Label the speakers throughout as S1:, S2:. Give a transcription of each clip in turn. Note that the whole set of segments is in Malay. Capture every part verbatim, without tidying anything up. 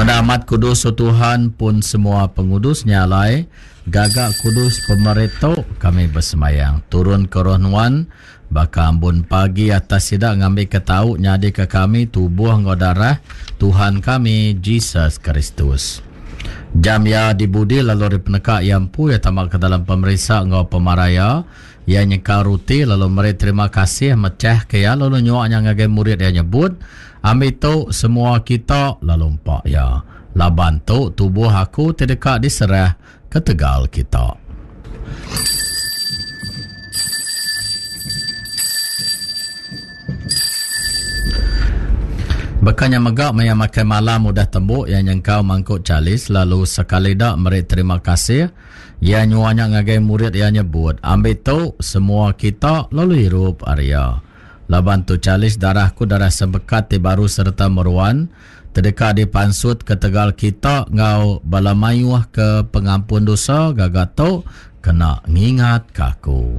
S1: Ngada amat kudus o Tuhan pun semua pengudusnya lai, gagak kudus pemerintah kami bersemayang. Turun ke roh nuan, baka ambun pagi atas sidak ngambil ketau nyadi ke kami tubuh ngau darah Tuhan kami, Jesus Kristus. Jam ya dibudi lalu ripeneka yampu ya tamak ke dalam pemerisa ngau pemaraya, ya nyeka ruti lalu meri terima kasih mecah ke ya lalu nyuaknya ngagai murid ya nyebut, ambil tu semua kita lalu empak ya. Laban tu tubuh aku terdekat diserah ke tegal kita. Bekanya megak maya makan malam mudah tembuk yang nyengkau mangkuk calis lalu sekali dak meri terima kasih ya nyuanya ngagai murid ya nyebut, ambil tu semua kita lalu hirup Arya. Laban tu calis darahku darah sebekat ti baru serta meruan terdekat di pansut ke tegal kita ngau balamayuah ke pengampun dosa gagato kena ngingat kaku.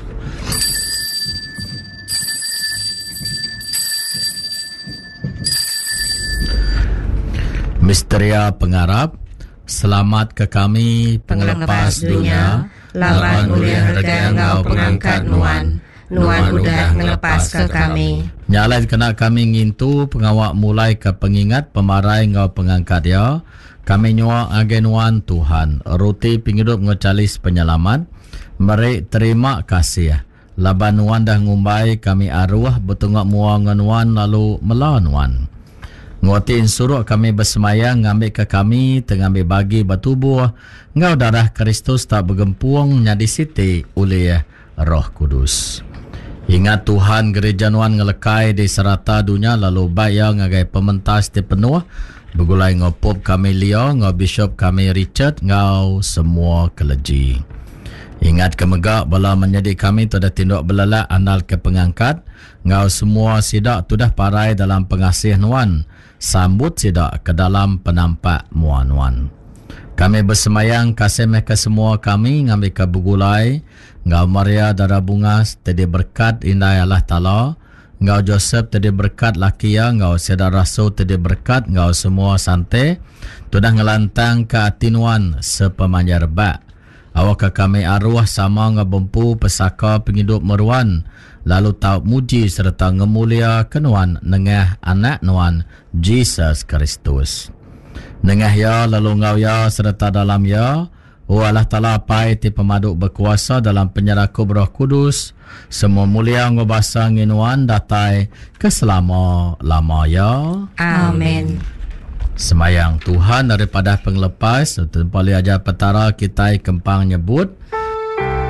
S1: Misteria pengarap, selamat ke kami pengelepas dunia, lawan uliah harga engkau pengangkat nuan. Nuan udah ngelepas ke kami. Nyalai kena kami ngintu pengawak mulai ke pengingat pemarai ngau pengangkat ya. Kami nyuak agen nuan Tuhan. Ruti pinghidup ngocalis penyelamat. Meri terima kasih. Laban nuan dah ngumbai kami arwah betungak mua nuan lalu melawan nuan. Ngotin suruh kami bersemayang ngambil ke kami tengambil bagi batubuh. Ngau darah Kristus tak bergempuang nyadi siti oleh Roh Kudus. Ingat Tuhan gereja nuan ngelekai di serata dunia lalu bayar ngagai pementas di penuh begulai ngopop kami Leo ngau bishop kami Richard ngau semua keleji. Ingat kemegak bala menjadi kami tu dah tinduk belalak andal ke pengangkat ngau semua sidak tu dah parai dalam pengasih nuan sambut sidak ke dalam penampak muan nuan. Kami bersemayang kasih ke semua kami ngambil ke begulai ngau Maria darah bunga tadi berkat indah Allah Ta'ala, ngau Joseph tadi berkat laki ya, ngau Sedar Rasul tadi berkat, ngau semua santai tu dah ngelantang ke atinuan sepemanjar bak. Awak kami arwah sama ngau bempu pesaka penghidup meruan lalu tau muji serta ngemulia kenuan nengah anak nuan Jesus Kristus. Nengah ya lalu ngau ya serta dalam ya. Oh Allah Ta'ala pai ti pemaduk berkuasa dalam penyerahku Roh Kudus. Semua mulia ngobasa nginuan datai keselama-lama ya.
S2: Amin.
S1: Semayang Tuhan daripada penglepas. Tempali ajar petara kita kempang nyebut.